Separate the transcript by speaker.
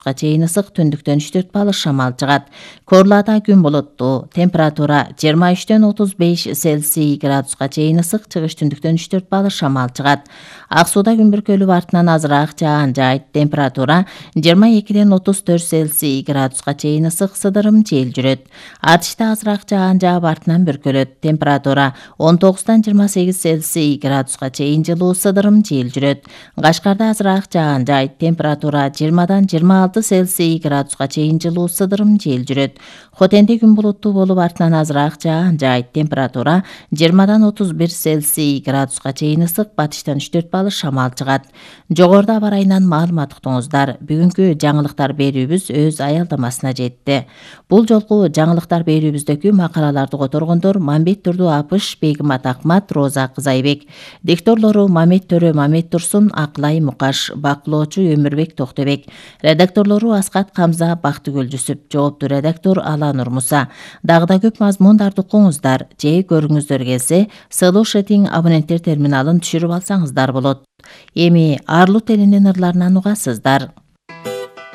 Speaker 1: чейин ысык, түндүктөн 3-4 балык шамал жыгат. Корлаада күн булуттуу, температура 23-төн 35 Цельсий градуска чейин ысык, чыгыш түндүктөн 3-4 балык шамал жыгат. Ак сууда күн бүркөлүп артынан азыраак жаан жайт. Температура 22-ден 34 Цельсий градуска чейин ысык, сыдырым жел жүрөт. Артышта азыраак жаан жаап артынан бүркөлөт. Температура 19-дан 28 Цельсий градуска чейин жылуу, сыдырым жел жүрөт. Кашкарда азыраак жаан жайт. Температура 20-дан 26 Цельсий градуска чейин жылуу, сыдырым жел жүрөт. Хотенде күн булуттуу болуп артынан азыраак жаан жайт. Температура 20-дан 31 Цельсий градуска чейин ысык, батыштан 3-4 балык шамал жыгат. Жогоруда аба ырайынан маалымат уктуңуздар. Бүгүнкү жаңылыктар берүүбүз өз аялдамасына жетти. Бул жолку жаңылыктар берүүбүздөгү макалаларды которгондор Мамбет Турду Апыш, Бегимат Акмат, Роза Кызайбек. Дикторлору Мамет Төрө, Мамет Турсун, Акылай Мукаш, бакылоочу Өмүрбек Токтобек. Редакторлору Аскат Камза, Бактыгүл Жүсүп. Жоопту редактор Ала Нурмуса. Дагы да көп мазмундарды укуңуздар же көрүңүздөр келсе, Слушатин абоненттер терминалын түшүрүп алсаңыздар болот. Эми Арлут элинин ырларынан угасыздар.